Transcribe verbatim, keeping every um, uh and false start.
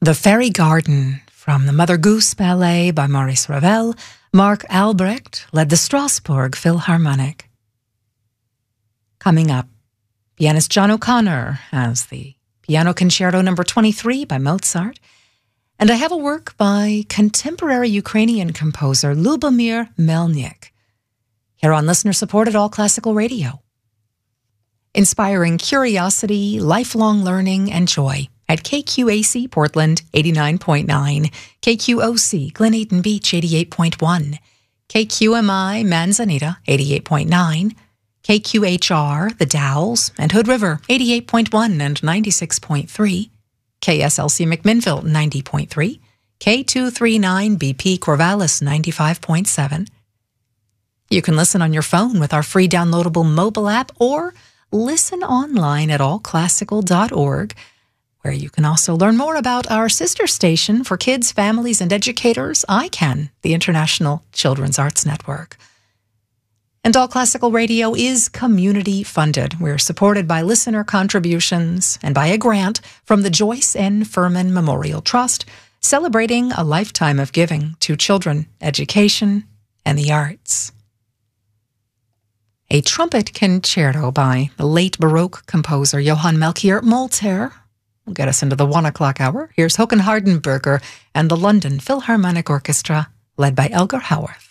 The Fairy Garden from the Mother Goose Ballet by Maurice Ravel. Mark Albrecht led the Strasbourg Philharmonic. Coming up, pianist John O'Connor has the Piano Concerto number twenty-three by Mozart. And I have a work by contemporary Ukrainian composer Lubomir Melnyk, here on listener-supported All Classical Radio. Inspiring curiosity, lifelong learning, and joy at K Q A C Portland eighty-nine point nine, K Q O C Glen Eaton Beach eighty-eight point one, K Q M I Manzanita eighty-eight point nine, K Q H R The Dalles and Hood River eighty-eight point one and ninety-six point three, K S L C McMinnville ninety point three, K two thirty-nine B P Corvallis ninety-five point seven. You can listen on your phone with our free downloadable mobile app or listen online at all classical dot org, where you can also learn more about our sister station for kids, families, and educators, I C A N, the International Children's Arts Network. And All Classical Radio is community funded. We're supported by listener contributions and by a grant from the Joyce N. Furman Memorial Trust, celebrating a lifetime of giving to children, education, and the arts. A trumpet concerto by the late Baroque composer Johann Melchior Molter will get us into the one o'clock hour. Here's Håkan Hardenberger and the London Philharmonic Orchestra, led by Elgar Howarth.